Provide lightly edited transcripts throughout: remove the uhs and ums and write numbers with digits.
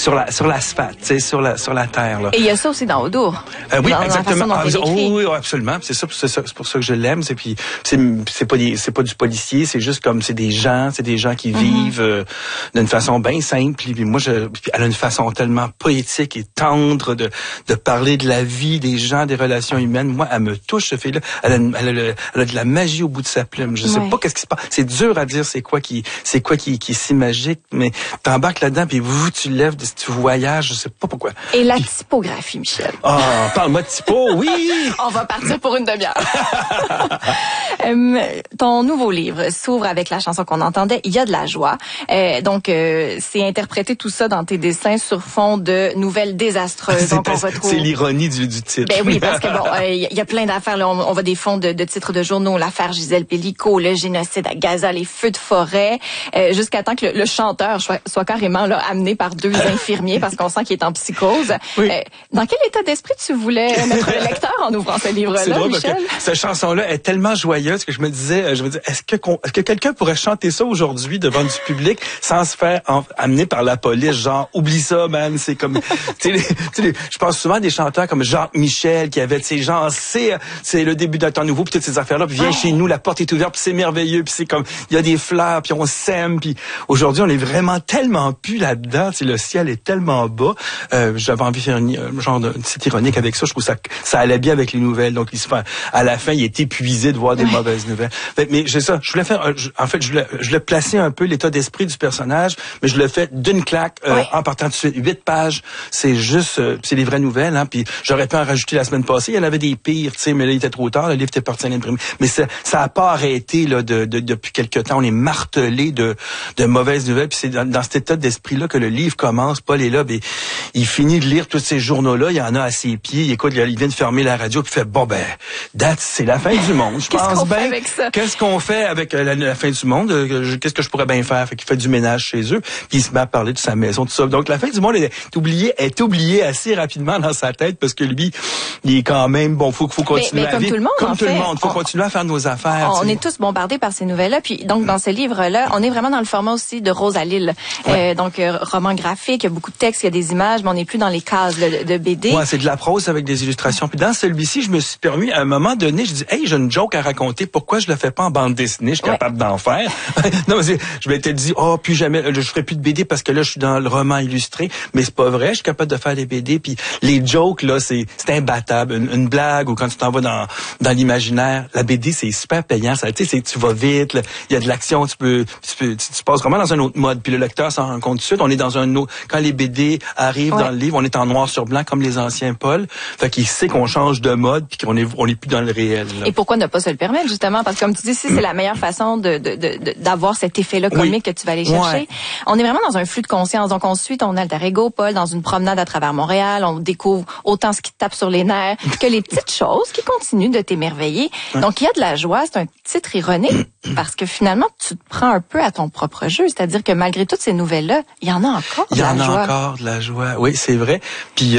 sur l'asphalte, tu sais, sur la terre, là. Et il y a ça aussi dans Autour. Oui, exactement. Oui, absolument. C'est pour ça que je l'aime. C'est pas du policier, c'est juste comme c'est des gens qui vivent d'une façon bien simple. Puis moi, elle a une façon tellement poétique et tendre de parler de la vie, des gens, des relations humaines. Moi, elle me touche, ce fille-là. Elle a de la magie au bout de sa plume. Je sais pas qu'est-ce qui se passe. C'est dur à dire c'est quoi qui est si magique, mais t'embarques là-dedans, puis tu lèves, tu voyages, je sais pas pourquoi. Et la typographie, Michel. Parle-moi de typo, oui! On va partir pour une demi-heure. Ton nouveau livre s'ouvre avec la chanson qu'on entendait, Il y a de la joie. Donc, c'est interprété tout ça dans tes dessins sur fond de nouvelles désastreuses. Donc, on retrouve... C'est l'ironie du titre. Ben oui, parce que bon, il y a plein d'affaires. Là, on voit des fonds de titres de journaux, l'affaire Gisèle Pellicot, le génocide à Gaza, les feux de forêt, jusqu'à temps que le chanteur soit carrément là amené par deux infirmiers parce qu'on sent qu'il est en psychose. Oui. Dans quel état d'esprit tu voulais mettre le lecteur en ouvrant ce livre-là, drôle, Michel? Parce que cette chanson-là est tellement joyeuse que je me disais, est-ce que quelqu'un pourrait chanter ça aujourd'hui devant du public sans se faire amener par la police, genre oublie ça, man, c'est comme, je pense souvent à des chanteurs comme Jacques Michel qui avait, genre c'est le début d'un temps nouveau, puis toutes ces affaires-là, puis viens chez nous, la porte est ouverte, puis c'est merveilleux, puis c'est comme il y a des fleurs, puis on s'aime, puis aujourd'hui on est vraiment tellement plus là-dedans, le ciel est tellement bas. J'avais envie de faire un genre de petite ironique avec ça. Je trouve ça allait bien avec les nouvelles. Donc à la fin, il est épuisé de voir des mauvaises nouvelles. Mais c'est ça. Je voulais faire. Je voulais placer un peu l'état d'esprit du personnage, mais je le fais d'une claque en partant de suite. 8 pages. C'est juste, c'est les vraies nouvelles. Hein. Puis j'aurais pu en rajouter la semaine passée. Il y en avait des pires, tu sais, mais là il était trop tard. Le livre était parti à l'imprimer. Mais ça a pas arrêté là depuis quelque temps. On est martelé de mauvaises nouvelles. Puis c'est dans cet état d'esprit-là que le livre commence. Paul est là, il finit de lire tous ces journaux-là, il y en a à ses pieds, il vient de fermer la radio, puis il fait, c'est la fin du monde, je pense bien. Qu'est-ce qu'on fait avec la fin du monde? Qu'est-ce que je pourrais bien faire? Fait qu'il fait du ménage chez eux, puis il se met à parler de sa maison, tout ça. Donc la fin du monde est oubliée assez rapidement dans sa tête, parce que lui, il est quand même, faut continuer à vivre. Comme tout le monde, faut continuer à faire nos affaires. On est tous bombardés par ces nouvelles-là, puis donc dans ce livre-là, on est vraiment dans le format aussi de Rosa Lille. Donc roman graphique, il y a beaucoup de textes, il y a des images, mais on n'est plus dans les cases de BD. Ouais, c'est de la prose avec des illustrations. Puis dans celui-ci, je me suis permis, à un moment donné, je dis, hey, j'ai une joke à raconter, pourquoi je le fais pas en bande dessinée, je suis capable d'en faire. Non, mais je m'étais dit, plus jamais, je ferai plus de BD parce que là, je suis dans le roman illustré, mais c'est pas vrai, je suis capable de faire des BD, puis les jokes, là, c'est imbattable. Une blague, ou quand tu t'en vas dans l'imaginaire, la BD, c'est super payant, ça, tu sais, tu vas vite, il y a de l'action, tu passes vraiment dans un autre mode, puis le lecteur s'en rend compte tout de suite, on est dans un autre, quand les BD arrivent dans le livre, on est en noir sur blanc, comme les anciens Paul, fait qu'il sait qu'on change de mode, puis qu'on est plus dans le réel. Là. Et pourquoi ne pas se le permettre, justement, parce que comme tu dis, c'est la meilleure façon d'avoir cet effet-là comique que tu vas aller chercher. Ouais. On est vraiment dans un flux de conscience, donc on suit ton alter ego, Paul, dans une promenade à travers Montréal, on découvre autant ce qui te tape sur les nerfs que les petites choses qui continuent de t'émerveiller. Donc il y a de la joie, c'est un titre ironique, parce que finalement, tu te prends un peu à ton propre jeu, c'est-à-dire que malgré toutes ces nouvelles-là, il y en a encore de la joie. Il y en a encore de la joie, oui, c'est vrai. Puis,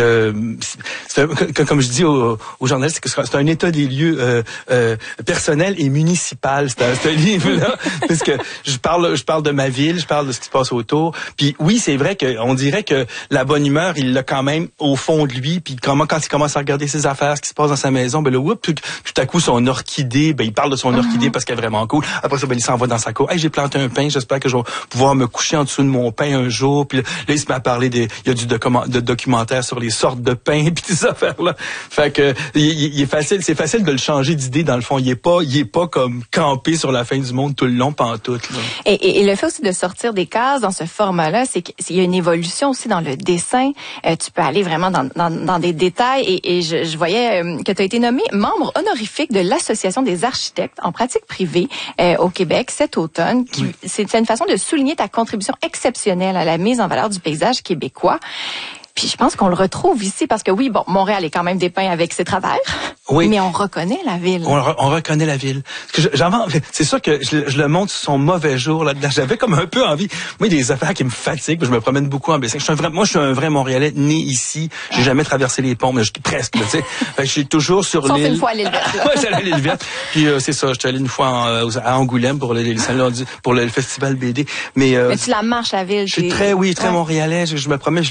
comme je dis aux journalistes, c'est un état des lieux personnel et municipal, ce livre-là, parce que je parle de ma ville, je parle de ce qui se passe autour. Puis oui, c'est vrai qu'on dirait que la bonne humeur, il l'a quand même au fond de lui. Puis quand il commence à regarder ses affaires, ce qui se passe dans sa maison, tout à coup, son orchidée, il parle de son orchidée parce qu'elle est vraiment cool. Après ça, il s'en va dans sa cour. Hey, j'ai planté un pin, j'espère que je vais pouvoir me coucher en dessous de mon pain un jour. Puis là, il se met à parler il y a de documentaires sur les sortes de pain puis ces affaires-là. Fait que c'est facile de le changer d'idée dans le fond. Il est pas comme campé sur la fin du monde tout le long pantoute. Là. Et le fait aussi de sortir des cases dans ce format-là, c'est qu'il y a une évolution aussi dans le dessin. Tu peux aller vraiment dans des détails et je voyais que tu as été nommé membre honorifique de l'Association des architectes en pratique privée au Québec cet automne. C'est une façon de souligner ta contribution exceptionnelle à la mise en valeur du paysage québécois. Puis je pense qu'on le retrouve ici parce que oui, Montréal est quand même dépeint avec ses travers, mais on reconnaît la ville. On reconnaît la ville. C'est sûr que je le montre sur son mauvais jour là-dedans. J'avais comme un peu envie. Moi, il y a des affaires qui me fatiguent. Je me promène beaucoup en Baie-Saint. Je suis un vrai Montréalais né ici. J'ai jamais traversé les ponts, mais presque. Tu sais, je suis toujours sur l'île. Une fois à l'île verte. Ouais, j'allais à l'île verte. Puis c'est ça. J'étais allé une fois à Angoulême pour le festival BD. Mais tu la marches la ville. Je suis très Montréalais. Je me promets.